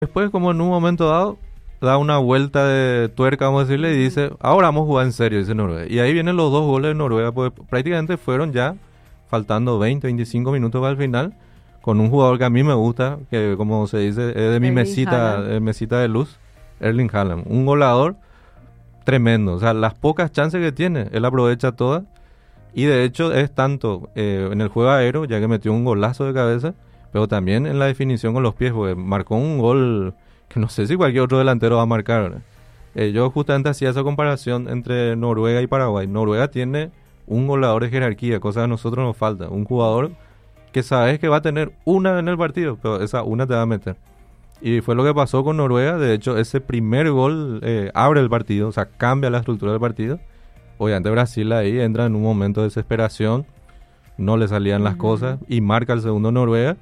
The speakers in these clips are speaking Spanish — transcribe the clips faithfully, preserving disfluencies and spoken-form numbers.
Después, como en un momento dado, da una vuelta de tuerca, vamos a decirle, y dice, ahora vamos a jugar en serio, dice Noruega. Y ahí vienen los dos goles de Noruega, pues prácticamente fueron ya faltando veinte, veinticinco minutos para el final, con un jugador que a mí me gusta, que como se dice, es de mi Erling mesita, Haaland. eh, mesita de luz, Erling Haaland. Un goleador tremendo, o sea, las pocas chances que tiene, él aprovecha todas. Y de hecho es tanto eh, en el juego aéreo, ya que metió un golazo de cabeza, pero también en la definición con los pies, porque marcó un gol que no sé si cualquier otro delantero va a marcar, ¿verdad? Eh, yo justamente hacía esa comparación entre Noruega y Paraguay. Noruega tiene un goleador de jerarquía, cosa que a nosotros nos falta. Un jugador que sabes que va a tener una en el partido, pero esa una te va a meter. Y fue lo que pasó con Noruega. De hecho, ese primer gol eh, abre el partido, o sea, cambia la estructura del partido. Obviamente Brasil ahí entra en un momento de desesperación, no le salían las Ujú. cosas y marca el segundo Noruega.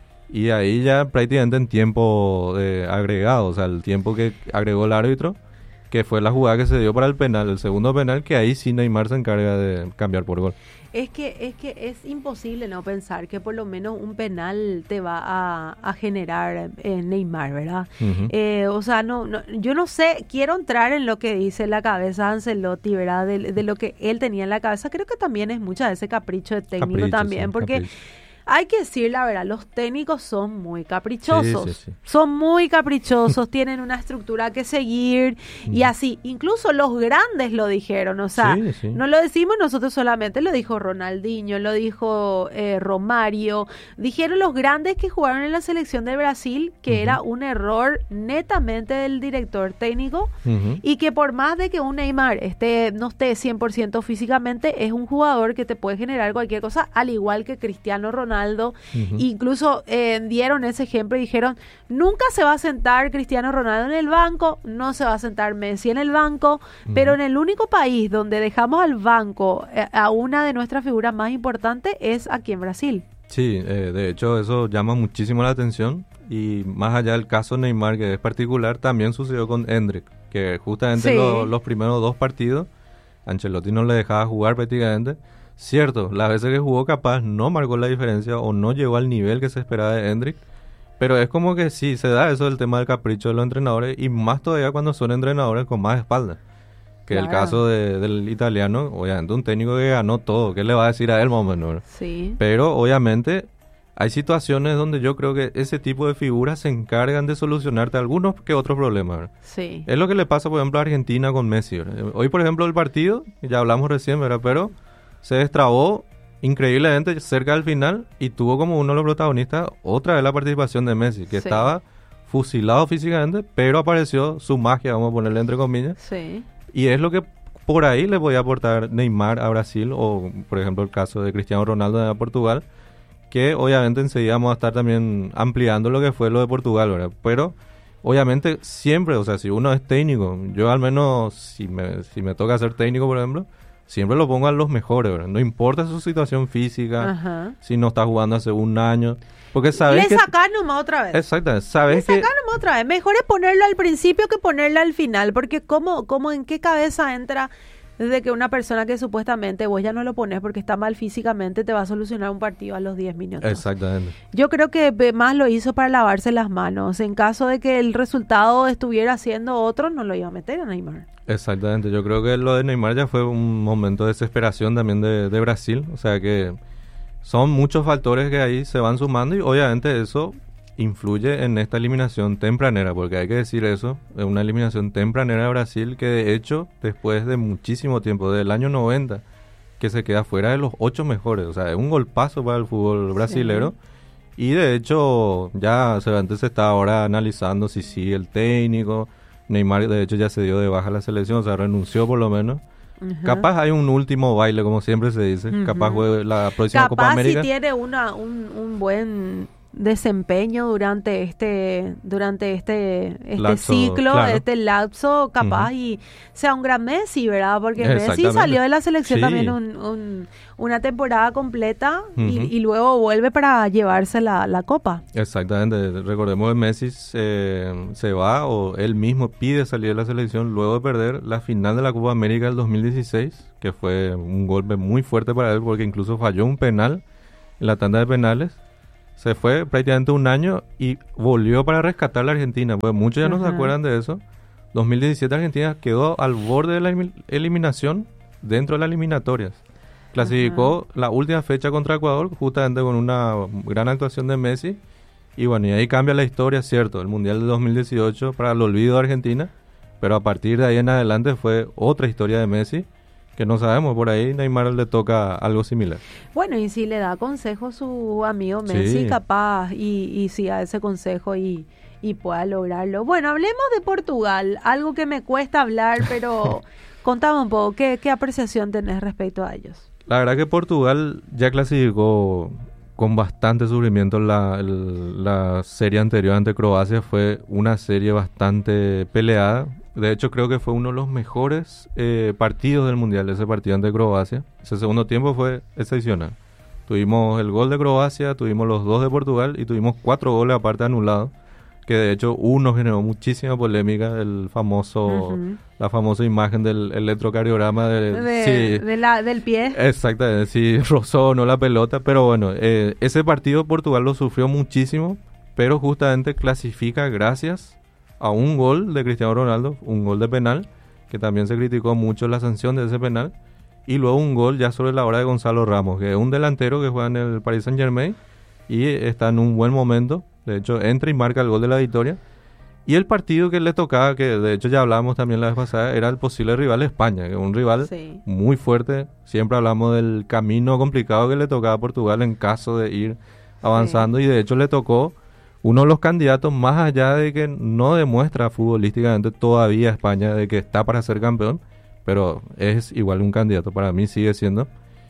Y ahí ya prácticamente en tiempo eh, agregado, o sea, el tiempo que agregó el árbitro, que fue la jugada que se dio para el penal, el segundo penal, que ahí sí Neymar se encarga de cambiar por gol. Es que, es que es imposible no pensar que por lo menos un penal te va a, a generar eh, Neymar, ¿verdad? Ujú. Eh, o sea, no, no, yo no sé, quiero entrar en lo que dice la cabeza de Ancelotti, ¿verdad? De, de lo que él tenía en la cabeza. Creo que también es mucha de ese capricho de técnico Capricho, también, sí, porque capricho. hay que decir la verdad, los técnicos son muy caprichosos, Sí, sí, sí. son muy caprichosos, tienen una estructura que seguir y Mm. así, incluso los grandes lo dijeron, o sea, Sí, sí. no lo decimos nosotros solamente, lo dijo Ronaldinho, lo dijo eh, Romario, dijeron los grandes que jugaron en la selección de Brasil que Ujú. era un error netamente del director técnico Ujú. y que por más de que un Neymar esté, no esté cien por ciento físicamente, es un jugador que te puede generar cualquier cosa, al igual que Cristiano Ronaldo. Ujú. Incluso eh, dieron ese ejemplo y dijeron, nunca se va a sentar Cristiano Ronaldo en el banco, no se va a sentar Messi en el banco, Ujú. pero en el único país donde dejamos al banco eh, a una de nuestras figuras más importantes es aquí en Brasil. Sí, eh, de hecho eso llama muchísimo la atención y más allá del caso Neymar, que es particular, también sucedió con Endrick, que justamente Sí. lo- los primeros dos partidos Ancelotti no le dejaba jugar prácticamente. Cierto, las veces que jugó capaz no marcó la diferencia o no llegó al nivel que se esperaba de Endrick, pero es como que sí, se da eso del tema del capricho de los entrenadores y más todavía cuando son entrenadores con más espalda. Que el Claro. caso de- del italiano, obviamente un técnico que ganó todo, ¿qué le va a decir a él más o menos, verdad? Sí. Pero obviamente hay situaciones donde yo creo que ese tipo de figuras se encargan de solucionarte algunos que otros problemas, ¿verdad? Sí. Es lo que le pasa, por ejemplo, a Argentina con Messi, ¿verdad? Hoy, por ejemplo, el partido, ya hablamos recién, ¿verdad? Pero se destrabó increíblemente cerca del final y tuvo como uno de los protagonistas otra vez la participación de Messi, que Sí. estaba fusilado físicamente, pero apareció su magia, vamos a ponerle entre comillas, Sí. y es lo que por ahí le podía aportar Neymar a Brasil, o por ejemplo el caso de Cristiano Ronaldo a Portugal, que obviamente enseguida vamos a estar también ampliando lo que fue lo de Portugal, ¿verdad? Pero obviamente siempre, o sea, si uno es técnico, yo al menos si me, si me toca ser técnico, por ejemplo, siempre lo pongo a los mejores, ¿verdad? No importa su situación física, Ajá. si no está jugando hace un año, porque sabes Le que... sacás nomás otra vez. Exactamente, Le sabes que... sacás nomás otra vez. Mejor es ponerlo al principio que ponerlo al final, porque cómo, cómo en qué cabeza entra de que una persona que supuestamente vos ya no lo pones porque está mal físicamente te va a solucionar un partido a los diez minutos. Exactamente. Yo creo que pe- más lo hizo para lavarse las manos. En caso de que el resultado estuviera siendo otro, no lo iba a meter a Neymar. Exactamente, yo creo que lo de Neymar ya fue un momento de desesperación también de, de Brasil, o sea que son muchos factores que ahí se van sumando y obviamente eso influye en esta eliminación tempranera, porque hay que decir eso, es una eliminación tempranera de Brasil que de hecho después de muchísimo tiempo, del año noventa, que se queda fuera de los ocho mejores, o sea, es un golpazo para el fútbol brasilero. Y de hecho ya se, antes se está ahora analizando si sigue el técnico. Neymar de hecho ya se dio de baja a la selección, o sea, renunció por lo menos. Ujú. Capaz hay un último baile, como siempre se dice. Ujú. Capaz juegue la próxima Copa Capaz si América. tiene una, un, un buen desempeño durante este durante este este Lapso, ciclo, claro. este lapso, capaz Ujú. y sea un gran Messi, ¿verdad? Porque Messi Exactamente. salió de la selección Sí. también un, un- una temporada completa y, Ujú. y luego vuelve para llevarse la, la copa. Exactamente, recordemos que Messi se, se va o él mismo pide salir de la selección luego de perder la final de la Copa América del dos mil dieciséis, que fue un golpe muy fuerte para él porque incluso falló un penal en la tanda de penales. Se fue prácticamente un año y volvió para rescatar la Argentina. Pues muchos ya no se Ajá. acuerdan de eso. dos mil diecisiete Argentina quedó al borde de la elim- eliminación dentro de las eliminatorias. Clasificó la última fecha contra Ecuador justamente con una gran actuación de Messi. Y bueno, y ahí cambia la historia, cierto. El Mundial de dos mil dieciocho para el olvido de Argentina. Pero a partir de ahí en adelante fue otra historia de Messi. Que no sabemos, por ahí Neymar le toca algo similar. Bueno, y si le da consejo su amigo Messi, Sí. capaz, y, y siga ese consejo y, y pueda lograrlo. Bueno, hablemos de Portugal, algo que me cuesta hablar, pero contame un poco, ¿qué, qué apreciación tenés respecto a ellos? La verdad que Portugal ya clasificó con bastante sufrimiento la, el- la serie anterior ante Croacia. Fue una serie bastante peleada. De hecho, creo que fue uno de los mejores eh, partidos del Mundial, ese partido ante Croacia. Ese segundo tiempo fue excepcional. Tuvimos el gol de Croacia, tuvimos los dos de Portugal y tuvimos cuatro goles aparte anulados. Que de hecho uno generó muchísima polémica, el famoso, Ujú. la famosa imagen del electrocardiograma de, De, sí, de la, del pie. exactamente, si rozó o no la pelota, pero bueno, eh, ese partido Portugal lo sufrió muchísimo, pero justamente clasifica gracias a un gol de Cristiano Ronaldo, un gol de penal, que también se criticó mucho la sanción de ese penal, y luego un gol ya sobre la hora de Gonzalo Ramos, que es un delantero que juega en el Paris Saint-Germain y está en un buen momento. De hecho, entra y marca el gol de la victoria. Y el partido que le tocaba, que de hecho ya hablamos también la vez pasada, era el posible rival de España, que es un rival Sí. muy fuerte. Siempre hablamos del camino complicado que le tocaba a Portugal en caso de ir avanzando. Y de hecho le tocó uno de los candidatos, más allá de que no demuestra futbolísticamente todavía España de que está para ser campeón, pero es igual un candidato, para mí sigue siendo.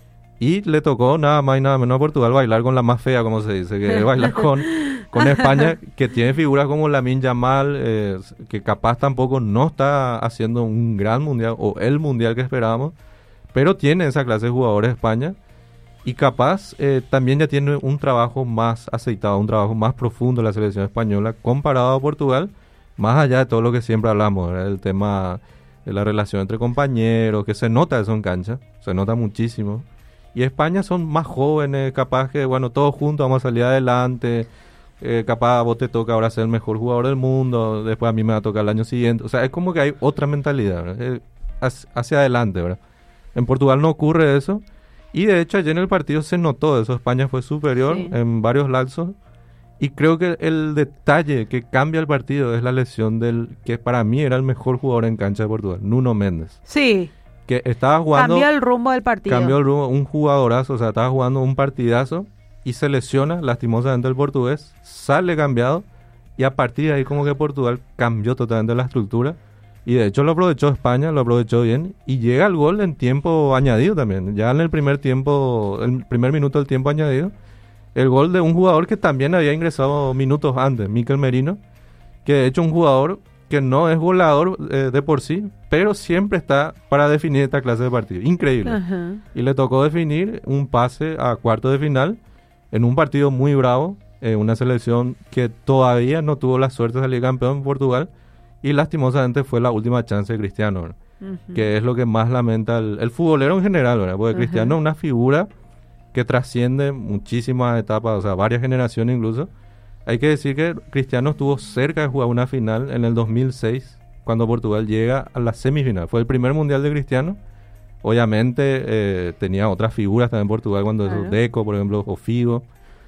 Y le tocó nada más y nada menos a Portugal bailar con la más fea, como se dice, que es bailar con, con España, que tiene figuras como Lamine Yamal, eh, que capaz tampoco no está haciendo un gran mundial o el mundial que esperábamos, pero tiene esa clase de jugadores España y capaz eh, también ya tiene un trabajo más aceitado, un trabajo más profundo en la selección española comparado a Portugal, más allá de todo lo que siempre hablamos, ¿verdad? El tema de la relación entre compañeros, que se nota eso en cancha, se nota muchísimo. Y España son más jóvenes, capaz que, bueno, todos juntos vamos a salir adelante, eh, capaz a vos te toca ahora ser el mejor jugador del mundo, después a mí me va a tocar el año siguiente. O sea, es como que hay otra mentalidad, ¿verdad? Eh, hacia, hacia adelante, ¿verdad? En Portugal no ocurre eso. Y de hecho ayer en el partido se notó eso. España fue superior Sí. en varios lapsos. Y creo que el detalle que cambia el partido es la lesión del que para mí era el mejor jugador en cancha de Portugal, Nuno Méndez. Sí, Que estaba jugando... cambió el rumbo del partido. Cambió el rumbo, un jugadorazo, o sea, estaba jugando un partidazo y se lesiona lastimosamente el portugués, sale cambiado y a partir de ahí como que Portugal cambió totalmente la estructura y de hecho lo aprovechó España, lo aprovechó bien y llega el gol en tiempo añadido también, ya en el primer tiempo, el primer minuto del tiempo añadido, el gol de un jugador que también había ingresado minutos antes, Mikel Merino, que de hecho un jugador que no es goleador eh, de por sí, pero siempre está para definir esta clase de partido. Increíble. Ajá. Y le tocó definir un pase a cuarto de final en un partido muy bravo, eh, una selección que todavía no tuvo la suerte de salir campeón en Portugal y lastimosamente fue la última chance de Cristiano, ¿verdad? Ujú. Que es lo que más lamenta el, el futbolero en general, ¿verdad? Porque Ajá. Cristiano es una figura que trasciende muchísimas etapas, o sea, varias generaciones incluso. Hay que decir que Cristiano estuvo cerca de jugar una final en el dos mil seis, cuando Portugal llega a la semifinal. Fue el primer mundial de Cristiano. Obviamente eh, tenía otras figuras también en Portugal, cuando Claro. esos Deco, por ejemplo, o Figo.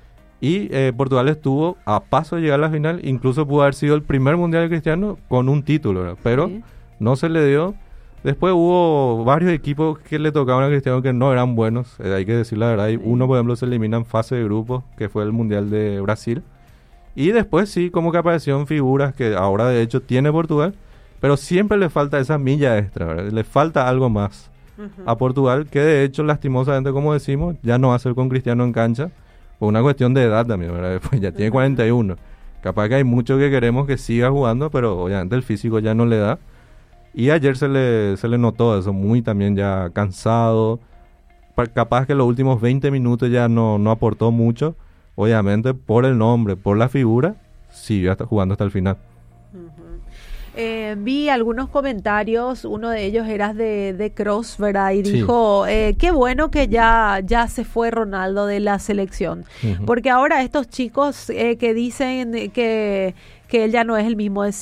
Y eh, Portugal estuvo a paso de llegar a la final. Incluso pudo haber sido el primer mundial de Cristiano con un título, ¿verdad? Pero Sí. no se le dio. Después hubo varios equipos que le tocaban a Cristiano que no eran buenos. Eh, hay que decir la verdad. Y Sí. uno, por ejemplo, se elimina en fase de grupos, que fue el mundial de Brasil. Y después sí, como que aparecieron figuras que ahora de hecho tiene Portugal, pero siempre le falta esa milla extra, ¿verdad? Le falta algo más Ujú. a Portugal, que de hecho lastimosamente, como decimos, ya no va a ser con Cristiano en cancha, por una cuestión de edad también, ¿verdad? Pues ya tiene Ujú. cuarenta y uno. Capaz que hay muchos que queremos que siga jugando, pero obviamente el físico ya no le da. Y ayer se le, se le notó eso, muy también ya cansado. Pa- Capaz que los últimos veinte minutos ya no, no aportó mucho. Obviamente por el nombre, por la figura, siguió hasta jugando hasta el final. Ujú. Eh, vi algunos comentarios, uno de ellos era de, de Kroos, ¿verdad? Y Sí. dijo, eh, qué bueno que ya, ya se fue Ronaldo de la selección, Ujú. porque ahora estos chicos eh, que dicen que, que él ya no es el mismo de